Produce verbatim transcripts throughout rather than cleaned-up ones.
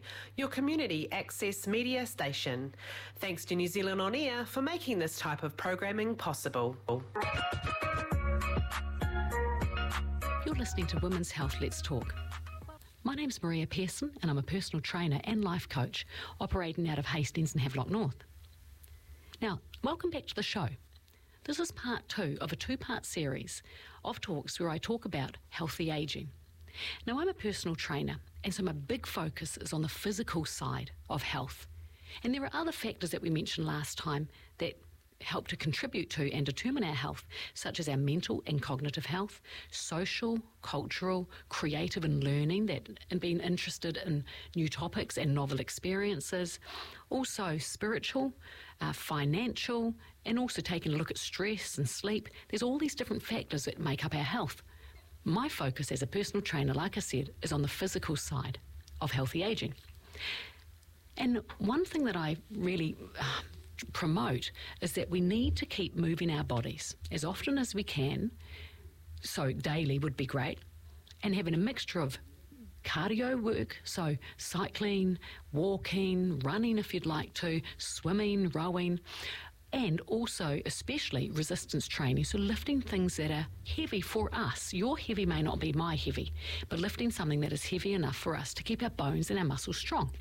your community access media station. Thanks to New Zealand On Air for making this type of programming possible. You're listening to Women's Health Let's Talk. My name's Maria Pearson and I'm a personal trainer and life coach operating out of Hastings and Havelock North. Now, welcome back to the show. This is part two of a two-part series of talks where I talk about healthy ageing. Now, I'm a personal trainer, and so my big focus is on the physical side of health. And there are other factors that we mentioned last time that help to contribute to and determine our health, such as our mental and cognitive health, social, cultural, creative and learning, that and being interested in new topics and novel experiences, also spiritual, uh, financial, and also taking a look at stress and sleep. There's all these different factors that make up our health. My focus as a personal trainer, like I said, is on the physical side of healthy ageing. And one thing that I really uh, promote is that we need to keep moving our bodies as often as we can, so daily would be great, and having a mixture of cardio work, so cycling, walking, running if you'd like to, swimming, rowing, and also especially resistance training, so lifting things that are heavy for us. Your heavy may not be my heavy, but lifting something that is heavy enough for us to keep our bones and our muscles strong.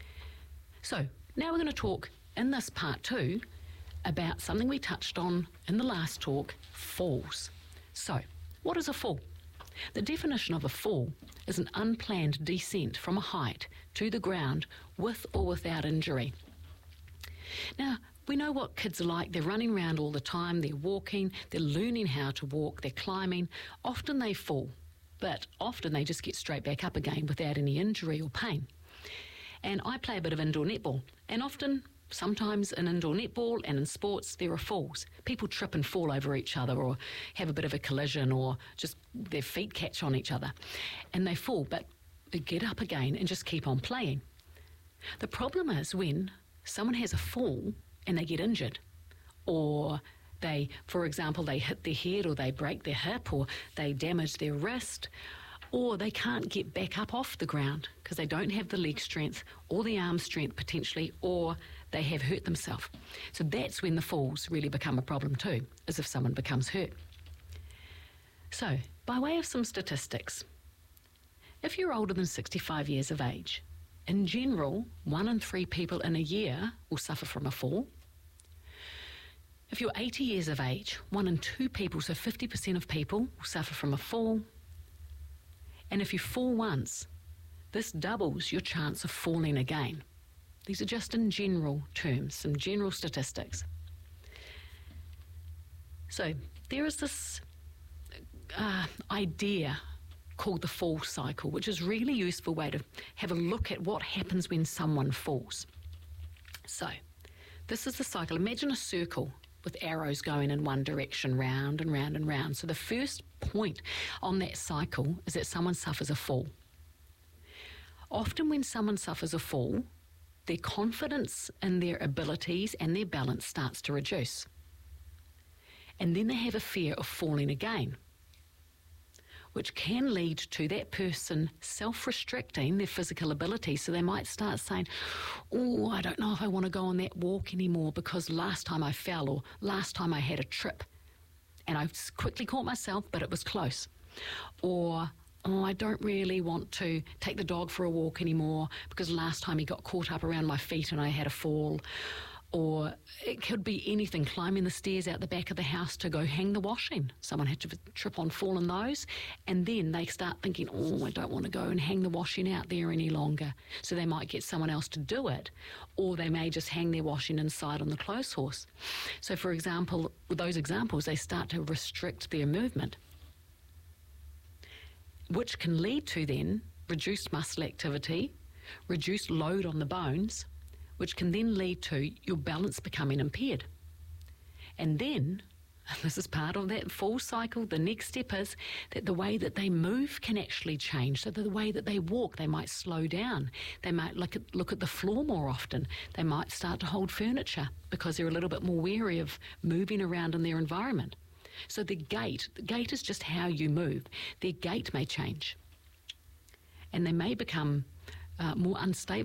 So now we're going to talk in this part two about something we touched on in the last talk, falls. So, what is a fall? The definition of a fall is an unplanned descent from a height to the ground with or without injury. Now, we know what kids are like. They're running around all the time, they're walking, they're learning how to walk, they're climbing. Often they fall, but often they just get straight back up again without any injury or pain. And I play a bit of indoor netball, and often sometimes in indoor netball and in sports, there are falls. People trip and fall over each other or have a bit of a collision or just their feet catch on each other and they fall, but they get up again and just keep on playing. The problem is when someone has a fall and they get injured, or they, for example, they hit their head or they break their hip or they damage their wrist, or they can't get back up off the ground because they don't have the leg strength or the arm strength potentially, or they have hurt themselves. So that's when the falls really become a problem too, as if someone becomes hurt. So, by way of some statistics, if you're older than sixty-five years of age, in general, one in three people in a year will suffer from a fall. If you're eighty years of age, one in two people, so fifty percent of people, will suffer from a fall. And if you fall once, this doubles your chance of falling again. These are just in general terms, some general statistics. So there is this uh, idea called the fall cycle, which is a really useful way to have a look at what happens when someone falls. So this is the cycle. Imagine a circle with arrows going in one direction, round and round and round. So the first point on that cycle is that someone suffers a fall. Often when someone suffers a fall, their confidence in their abilities and their balance starts to reduce. And then they have a fear of falling again, which can lead to that person self-restricting their physical ability. So they might start saying, oh, I don't know if I want to go on that walk anymore because last time I fell or last time I had a trip and I quickly caught myself, but it was close. Or, oh, I don't really want to take the dog for a walk anymore because last time he got caught up around my feet and I had a fall. Or it could be anything, climbing the stairs out the back of the house to go hang the washing. Someone had to trip on, fall in those, and then they start thinking, oh, I don't want to go and hang the washing out there any longer. So they might get someone else to do it, or they may just hang their washing inside on the clothes horse. So, for example, with those examples, they start to restrict their movement, which can lead to then reduced muscle activity, reduced load on the bones, which can then lead to your balance becoming impaired. And then, this is part of that fall cycle, the next step is that the way that they move can actually change. So the way that they walk, they might slow down. They might look at, look at the floor more often. They might start to hold furniture because they're a little bit more wary of moving around in their environment. So the gait, the gait is just how you move. Their gait may change. And they may become uh, more unstable